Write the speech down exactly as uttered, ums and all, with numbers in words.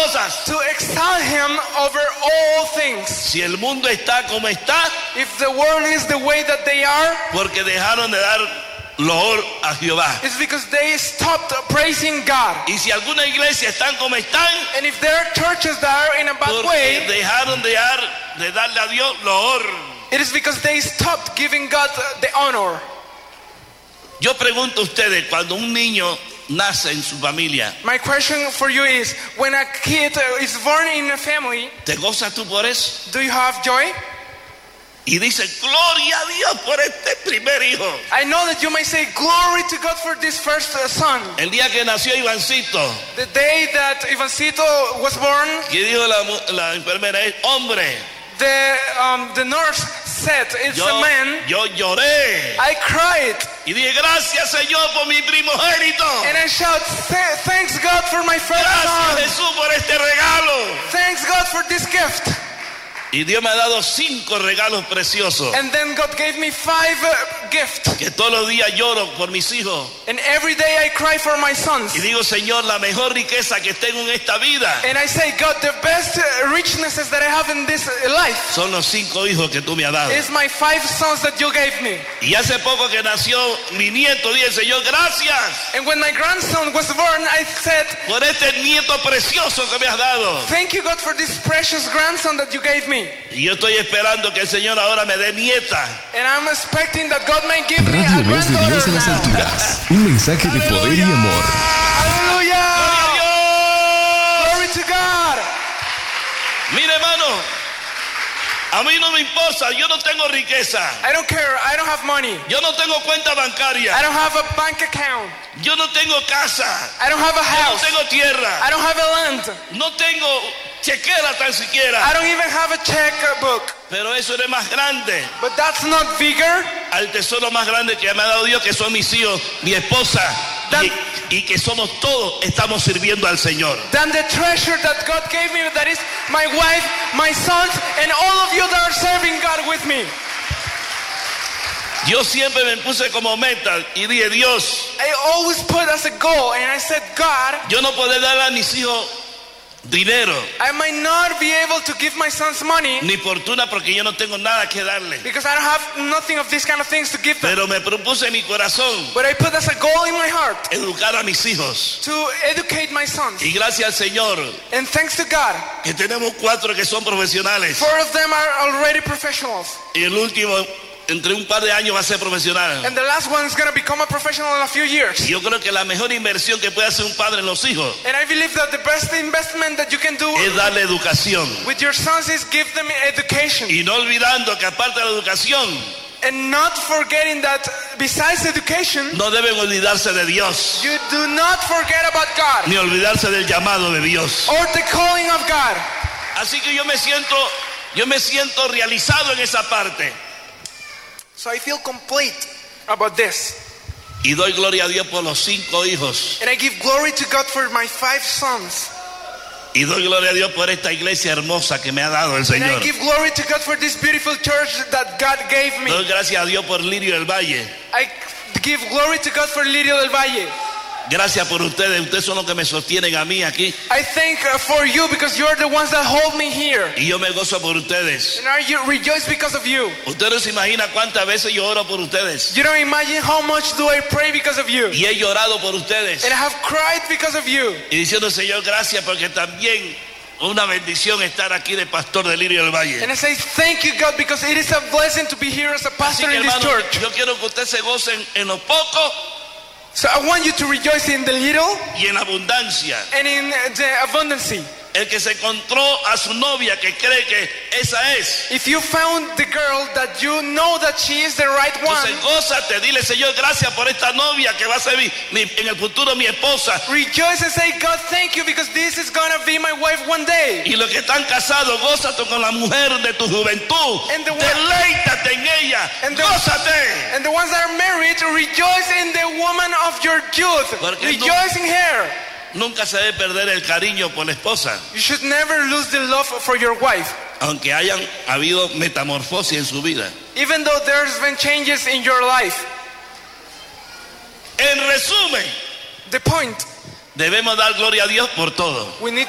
cosas. To exalt him over all things. Si el mundo está como está, If the world is the way that they are, porque dejaron de dar loor a Jehová. it's because they stopped praising God. Y si alguna iglesia están como están, And if there are churches that are in a bad porque way, dejaron de, dar, de darle a Dios loor. it is because they stopped giving God the honor. Yo pregunto a ustedes, cuando un niño nace en su familia, My question for you is, when a kid is born in a family, ¿te gozas tú por eso? do you have joy? Y dice, gloria a Dios por este primer hijo. I know that you may say, glory to God for this first uh, son. El día que nació Ivancito, The day that Ivancito was born, que dijo la, la enfermera, es hombre. the, um, the nurse said, it's Yo, a man. yo lloré. I cried. Y dije, gracias Señor por mi primogénito. And I shout, "Th- thanks God for my first Gracias son. Jesús por este regalo. Thanks God for this gift." Y Dios me ha dado cinco regalos preciosos. And then God gave me five uh, gifts. Que todos los días lloro por mis hijos. And every day I cry for my sons. Y digo, Señor, la mejor riqueza que tengo en esta vida And I say, God, the best uh, richnesses that I have in this uh, life son los cinco hijos que tú me has dado. is my five sons that you gave me. Y hace poco que nació mi nieto, dije, Señor, gracias And when my grandson was born, I said, por este nieto precioso que me has dado. thank you, God, for this precious grandson that you gave me. Y yo estoy esperando que el Señor ahora me dé nieta. And I'm expecting that God may give me a Radio Voz de granddaughter Dios en las now. alturas. Un mensaje de poder y amor. Hallelujah! ¡Dios! Glory to God! Mire, hermano, a mí no me importa, yo no tengo riqueza. I don't care. I don't have money. Yo no tengo cuenta I bancaria. don't have a bank account. Yo no tengo casa. I don't have a Yo no house. tengo tierra. I don't have a land. No tengo chequera tan I siquiera. don't even have a checkbook. Pero eso es más grande But that's not bigger al tesoro más grande que me ha dado Dios, que son mis hijos, mi esposa, y, y que somos todos, estamos sirviendo al Señor. than the treasure that God gave me, that is my wife, my sons, and all of you that are serving God with me. Yo siempre me puse como meta y dije, Dios, I always put as a goal, and I said, God, yo no puedo darle a mis hijos dinero I might not be able to give my sons money ni fortuna porque yo no tengo nada que darle. because I don't have nothing of these kind of things to give them. Pero me propuse en mi corazón But I put as a goal in my heart educar a mis hijos. to educate my sons. Y gracias al Señor And thanks to God, que tenemos cuatro que son profesionales. four of them are already professionals. Y el último, entre un par de años, va a ser profesional. And the last one is going to become a professional in a few years. Y yo creo que la mejor inversión que puede hacer un padre en los hijos And I believe that the best investment that you can do es darle educación. with your sons is give them education. Y no olvidando que aparte de la educación, And not forgetting that besides education, no deben olvidarse de Dios, you do not forget about God ni olvidarse del llamado de Dios. or the calling of God. Así que yo me siento, yo me siento realizado en esa parte. So I feel complete about this. Y doy gloria a Dios por los cinco hijos. And I give glory to God for my five sons. Y doy gloria a Dios por esta iglesia hermosa que me ha dado el And I Señor. give glory to God for this beautiful church that God gave Doy me. gracias a Dios por Lirio del Valle. I give glory to God for Lirio del Valle. Gracias por ustedes. Ustedes son los que me sostienen a mí aquí. I thank uh, for you because you're the ones that hold me here. Y yo me gozo por ustedes. And are you rejoice because of you? Ustedes no se imaginan cuántas veces yo oro por ustedes. You don't imagine how much do I pray because of you. Y he llorado por ustedes. And I have cried because of you. Y diciendo, Señor, gracias porque también una bendición estar aquí de pastor de Lirio del Valle. And I say thank you, God, because it is a blessing to be here as a Así pastor que, in this hermano, church. yo quiero que ustedes se gocen en lo poco So I want you to rejoice in the little y en la abundancia. and in the abundance. El que se encontró a su novia que cree que esa es. If you found the girl that you know that she is the right one, Entonces, gózate, dile, Señor, gracias por esta novia que va a ser mi, mi, en el futuro mi esposa. rejoice and say, God, thank you because this is going to be my wife one day. Y los que están casados, gózate con la mujer de tu juventud. And the one- Deleítate en ella. And the- Gózate. And the ones that are married, rejoice in the woman of your youth. Porque no- Rejoice in her. Nunca se debe perder el cariño por la esposa, You should never lose the love for your wife. aunque hayan habido metamorfosis en su vida. Even though there's been changes in your life. En resumen, The point, debemos dar gloria a Dios por todo. we need